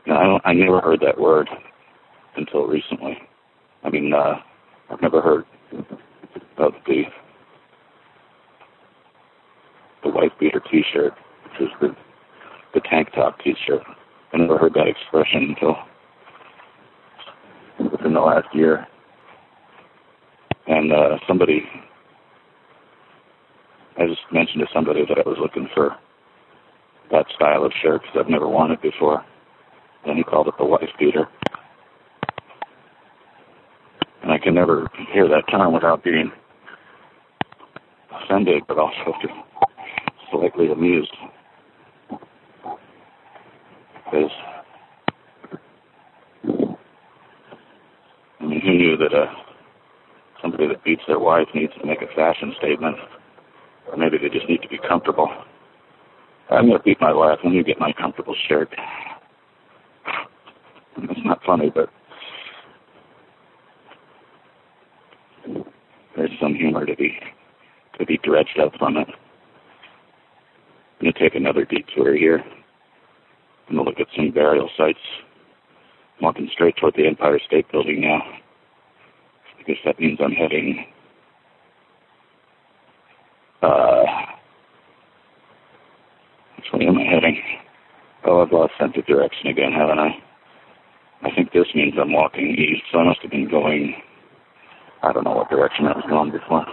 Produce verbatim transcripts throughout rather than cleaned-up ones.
No, I, don't, I never heard that word until recently. I mean, uh, I've never heard of the the wife beater T-shirt, which is the the tank top T-shirt. I never heard that expression until within the last year. And uh, somebody, I just mentioned to somebody that I was looking for that style of shirt because I've never worn it before. And he called it the wife beater. And I can never hear that term without being offended, but also slightly amused. Because, I mean, who knew that uh, somebody that beats their wife needs to make a fashion statement? Or maybe they just need to be comfortable. I'm going to beat my wife when you get my comfortable shirt. It's not funny, but there's some humor to be to be dredged up from it. I'm going to take another detour here. I'm going to look at some burial sites. I'm walking straight toward the Empire State Building now. I guess that means I'm heading uh, which way am I heading? Oh, I've lost sense of direction again, haven't I? I think this means I'm walking east, so I must have been going, I don't know what direction I was going before.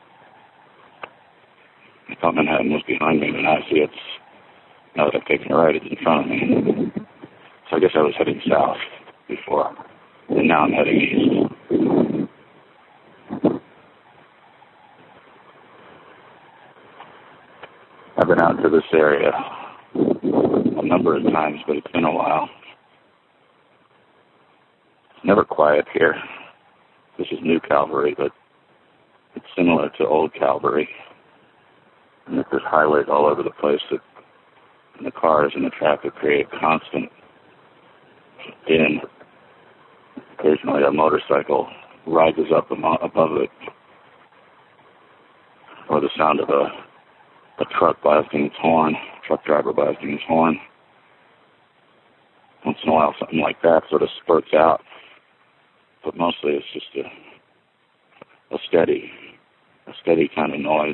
I thought Manhattan was behind me, but now I see it's, now that I've taken a right, it's in front of me. So I guess I was heading south before, and now I'm heading east. I've been out to this area a number of times, but it's been a while. It's never quiet here. This is New Calvary, but it's similar to Old Calvary. And there's highways all over the place that and the cars and the traffic create constant din. Occasionally a motorcycle rises up above it, or the sound of a, a truck blasting its horn, truck driver blasting his horn. Once in a while something like that sort of spurts out, but mostly it's just a, a steady, a steady kind of noise.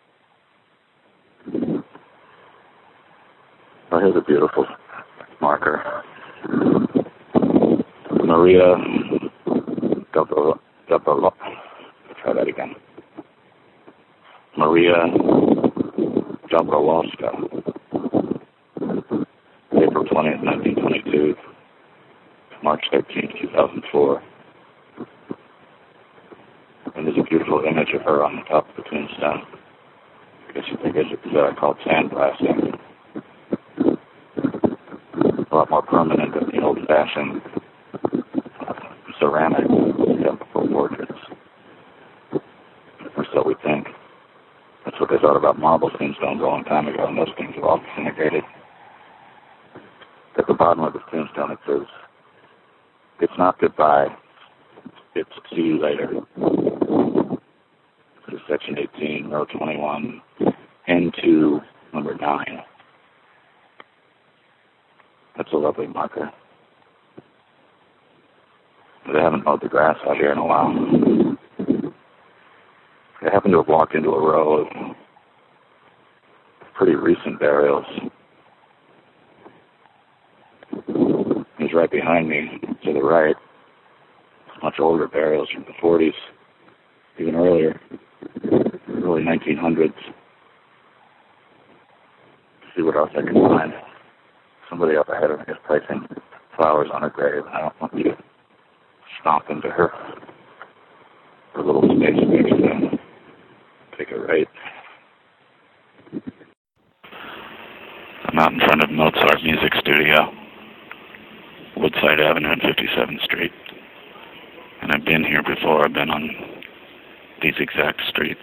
Oh, here's a beautiful marker. Maria Dobro, Dobro, try that again. Maria Dobrowolska, April twentieth, nineteen twenty-two, March thirteenth, two thousand four. And there's a beautiful image of her on the top of the tombstone. I guess you think it's uh, called sandblasting. A lot more permanent than the old-fashioned uh, ceramic typical portraits. Or so we think. That's what they thought about marble tombstones a long time ago, and those things have all disintegrated. At the bottom of the tombstone it says, "It's not goodbye, it's see you later." This is section eighteen, row twenty-one, N two, number nine. That's a lovely marker. They haven't mowed the grass out here in a while. I happen to have walked into a row of pretty recent burials. He's right behind me, to the right. Much older burials from the forties, even earlier, early nineteen hundreds. See what else I can find. Somebody up ahead of me is placing flowers on her grave. I don't want you to stomp into her, her little space there, so take a right. I'm out in front of Mozart Music Studio, Woodside Avenue and fifty-seventh Street. And I've been here before. I've been on these exact streets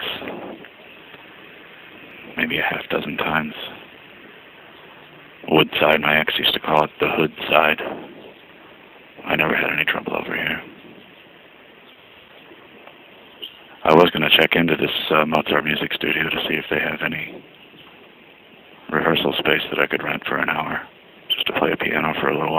maybe a half dozen times. Woodside, my ex used to call it the hood side. I never had any trouble over here. I was going to check into this uh, Mozart Music Studio to see if they have any rehearsal space that I could rent for an hour, just to play a piano for a little while.